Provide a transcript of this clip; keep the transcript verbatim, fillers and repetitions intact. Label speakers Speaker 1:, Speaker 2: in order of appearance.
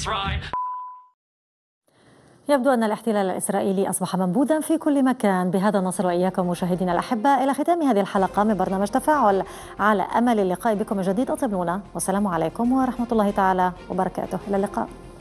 Speaker 1: يبدو أن الاحتلال الإسرائيلي أصبح منبوذا في كل مكان. بهذا نصل وإياكم مشاهدينا الأحباء إلى ختام هذه الحلقة من برنامج تفاعل، على أمل اللقاء بكم من جديد. أطيبونا والسلام عليكم ورحمة الله تعالى وبركاته. إلى اللقاء.